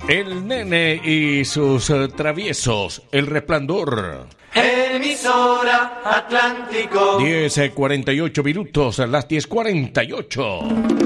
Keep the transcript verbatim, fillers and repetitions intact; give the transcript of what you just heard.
El nene y sus uh, traviesos. El Resplandor. Emisora Atlántico. diez cuarenta y ocho minutos, las diez cuarenta y ocho.